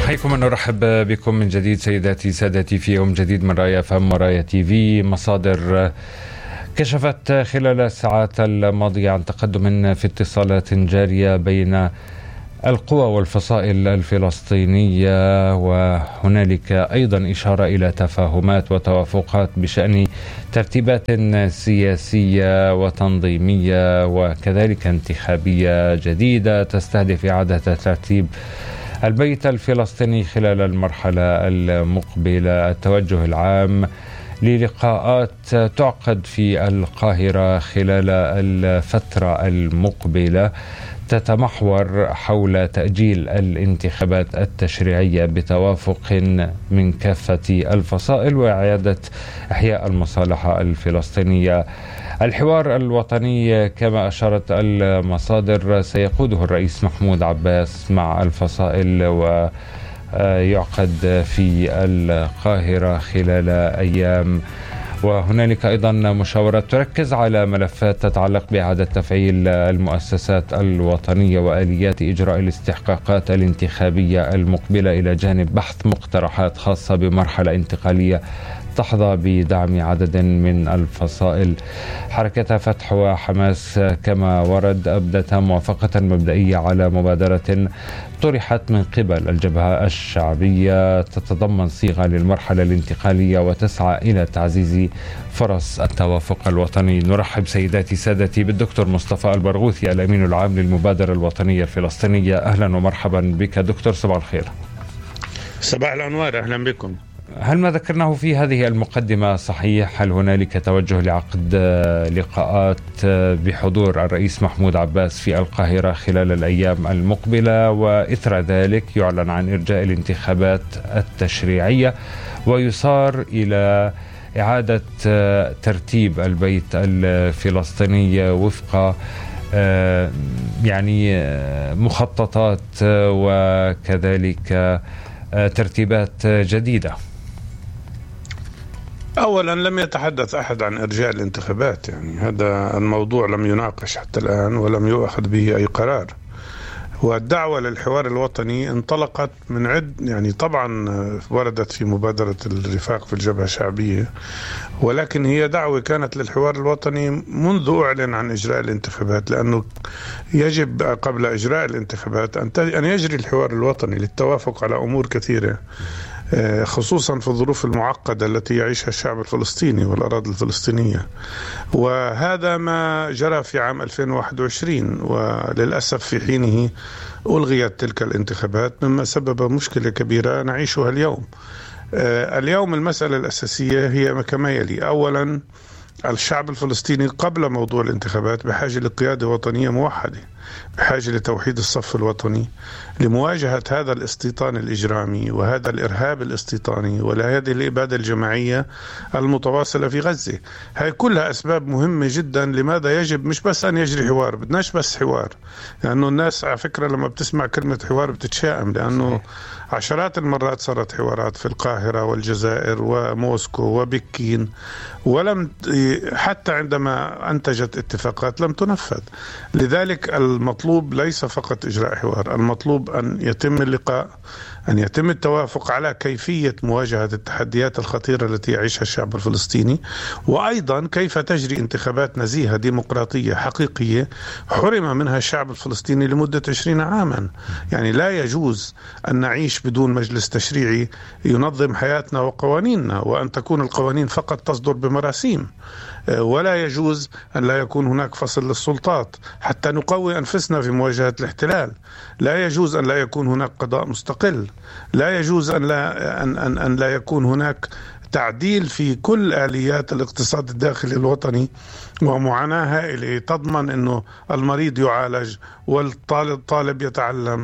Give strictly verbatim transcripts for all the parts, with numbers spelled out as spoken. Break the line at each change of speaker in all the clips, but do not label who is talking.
نحييكم ونرحب بكم من جديد سيداتي سادتي في يوم جديد من رأي اف ام ورايا تي في. مصادر كشفت خلال الساعات الماضية عن تقدم في اتصالات جارية بين القوى والفصائل الفلسطينية، وهنالك أيضا إشارة إلى تفاهمات وتوافقات بشأن ترتيبات سياسية وتنظيمية وكذلك انتخابية جديدة تستهدف إعادة ترتيب البيت الفلسطيني خلال المرحلة المقبلة. التوجه العام للقاءات تعقد في القاهرة خلال الفترة المقبلة تتمحور حول تأجيل الانتخابات التشريعية بتوافق من كافة الفصائل وإعادة إحياء المصالح الفلسطينية. الحوار الوطني كما أشارت المصادر سيقوده الرئيس محمود عباس مع الفصائل ويعقد في القاهرة خلال أيام، وهنالك أيضا مشاورات تركز على ملفات تتعلق بإعادة تفعيل المؤسسات الوطنية وآليات إجراء الاستحقاقات الانتخابية المقبلة، إلى جانب بحث مقترحات خاصة بمرحلة انتقالية تحظى بدعم عدد من الفصائل. حركة فتح وحماس كما ورد أبدت موافقة مبدئية على مبادرة طرحت من قبل الجبهة الشعبية تتضمن صيغة للمرحلة الانتقالية وتسعى إلى تعزيز فرص التوافق الوطني. نرحب سيداتي سادتي بالدكتور مصطفى البرغوثي الأمين العام للمبادرة الوطنية الفلسطينية. أهلا ومرحبا بك دكتور، صباح الخير.
صباح الأنوار، أهلا بكم.
هل ما ذكرناه في هذه المقدمة صحيح؟ هل هنالك توجه لعقد لقاءات بحضور الرئيس محمود عباس في القاهرة خلال الأيام المقبلة، وإثر ذلك يعلن عن إرجاء الانتخابات التشريعية ويصار إلى إعادة ترتيب البيت الفلسطيني وفق يعني مخططات وكذلك ترتيبات جديدة؟
أولا لم يتحدث أحد عن إرجاء الانتخابات، يعني هذا الموضوع لم يناقش حتى الآن ولم يؤخذ به أي قرار. والدعوة للحوار الوطني انطلقت من عد، يعني طبعا وردت في مبادرة الرفاق في الجبهة الشعبية، ولكن هي دعوة كانت للحوار الوطني منذ أعلن عن إجراء الانتخابات، لأنه يجب قبل إجراء الانتخابات أن يجري الحوار الوطني للتوافق على أمور كثيرة، خصوصا في الظروف المعقدة التي يعيشها الشعب الفلسطيني والأراضي الفلسطينية. وهذا ما جرى في عام ألفين وواحد وعشرين، وللأسف في حينه ألغيت تلك الانتخابات مما سبب مشكلة كبيرة نعيشها اليوم. اليوم المسألة الأساسية هي كما يلي: أولا، الشعب الفلسطيني قبل موضوع الانتخابات بحاجة لقيادة وطنية موحدة، بحاجة لتوحيد الصف الوطني لمواجهة هذا الاستيطان الإجرامي وهذا الإرهاب الاستيطاني وهذه الإبادة الجماعية المتواصلة في غزة. هاي كلها أسباب مهمة جدا لماذا يجب مش بس أن يجري حوار، بدناش بس حوار، لأنه يعني الناس على فكرة لما بتسمع كلمة حوار بتتشائم، لأنه عشرات المرات صارت حوارات في القاهرة والجزائر وموسكو وبكين، ولم حتى عندما أنتجت اتفاقات لم تنفذ. لذلك المطلوب ليس فقط إجراء حوار، المطلوب أن يتم اللقاء، أن يتم التوافق على كيفية مواجهة التحديات الخطيرة التي يعيشها الشعب الفلسطيني، وأيضا كيف تجري انتخابات نزيهة ديمقراطية حقيقية حرم منها الشعب الفلسطيني لمدة عشرين عاما. يعني لا يجوز أن نعيش بدون مجلس تشريعي ينظم حياتنا وقوانيننا، وأن تكون القوانين فقط تصدر بمراسيم، ولا يجوز أن لا يكون هناك فصل للسلطات حتى نقوي أنفسنا في مواجهة الاحتلال، لا يجوز أن لا يكون هناك قضاء مستقل، لا يجوز أن لا, أن أن أن لا يكون هناك تعديل في كل آليات الاقتصاد الداخلي الوطني ومعاناة هائلة تضمن أنه المريض يعالج والطالب طالب يتعلم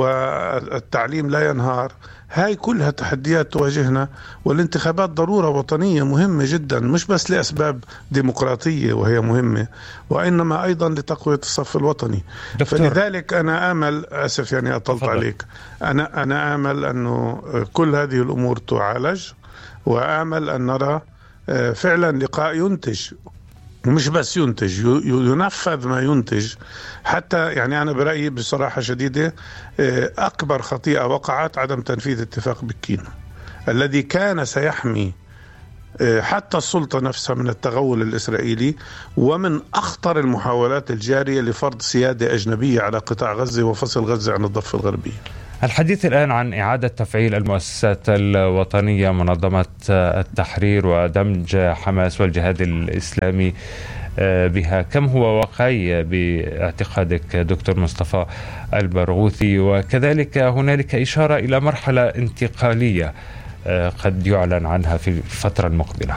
والتعليم لا ينهار. هاي كلها تحديات تواجهنا، والانتخابات ضرورة وطنية مهمة جدا، مش بس لأسباب ديمقراطية وهي مهمة، وإنما أيضا لتقوية الصف الوطني. دكتور. فلذلك أنا آمل، أسف يعني أطلت فضل. عليك، أنا أنا آمل أنه كل هذه الأمور تعالج، وآمل أن نرى فعلا لقاء ينتج مش بس ينتج، ينفذ ما ينتج. حتى يعني أنا برأيي بصراحة شديدة أكبر خطيئة وقعت عدم تنفيذ اتفاق بكين الذي كان سيحمي حتى السلطة نفسها من التغول الإسرائيلي، ومن أخطر المحاولات الجارية لفرض سيادة أجنبية على قطاع غزة وفصل غزة عن الضفة الغربية.
الحديث الآن عن إعادة تفعيل المؤسسات الوطنية، منظمة التحرير ودمج حماس والجهاد الإسلامي بها، كم هو واقعي باعتقادك دكتور مصطفى البرغوثي؟ وكذلك هنالك إشارة إلى مرحلة انتقالية قد يعلن عنها في الفترة المقبلة.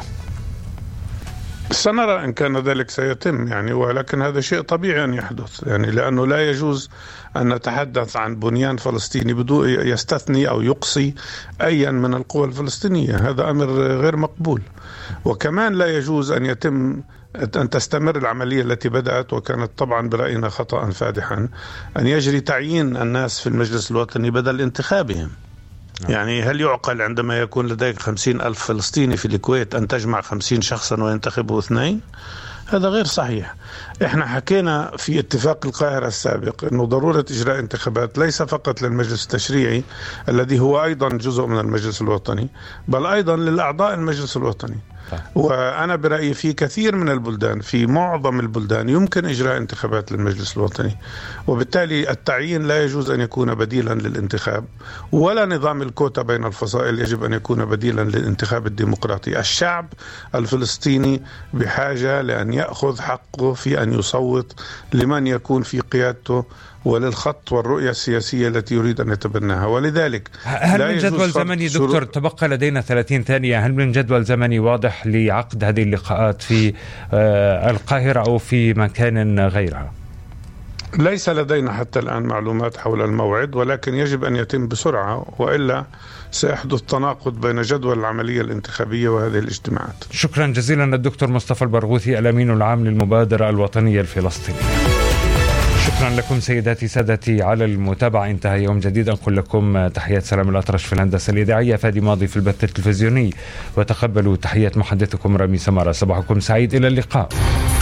سنرى إن كان ذلك سيتم يعني، ولكن هذا شيء طبيعي أن يحدث يعني، لأنه لا يجوز أن نتحدث عن بنيان فلسطيني بدون يستثني أو يقصي أيا من القوى الفلسطينية. هذا أمر غير مقبول. وكمان لا يجوز أن يتم أن تستمر العملية التي بدأت، وكانت طبعا برأينا خطأ فادحا، أن يجري تعيين الناس في المجلس الوطني بدل انتخابهم. يعني هل يعقل عندما يكون لديك خمسين ألف فلسطيني في الكويت أن تجمع خمسين شخصا وينتخبوا اثنين؟ هذا غير صحيح. احنا حكينا في اتفاق القاهرة السابق انه ضرورة اجراء انتخابات ليس فقط للمجلس التشريعي الذي هو ايضا جزء من المجلس الوطني، بل ايضا للاعضاء المجلس الوطني. وأنا برأيي في كثير من البلدان، في معظم البلدان يمكن إجراء انتخابات للمجلس الوطني، وبالتالي التعيين لا يجوز أن يكون بديلا للانتخاب، ولا نظام الكوتا بين الفصائل يجب أن يكون بديلا للانتخاب الديمقراطي. الشعب الفلسطيني بحاجة لأن يأخذ حقه في أن يصوت لمن يكون في قيادته وللخط والرؤية السياسية التي يريد أن يتبناها. ولذلك
هل من جدول زمني دكتور، تبقى لدينا ثلاثين ثانية، هل من جدول زمني واضح لعقد هذه اللقاءات في القاهرة أو في مكان غيرها؟
ليس لدينا حتى الآن معلومات حول الموعد، ولكن يجب أن يتم بسرعة، وإلا سيحدث تناقض بين جدول العملية الانتخابية وهذه الاجتماعات.
شكرا جزيلا الدكتور مصطفى البرغوثي، الأمين العام للمبادرة الوطنية الفلسطينية. شكرا لكم سيداتي سادتي على المتابعة. انتهى يوم جديد. أنقل لكم تحيات سلام الأطرش في الهندسة الإذاعية، فادي ماضي في البث التلفزيوني، وتقبلوا تحيات محدثكم رامي سمارة. صباحكم سعيد، إلى اللقاء.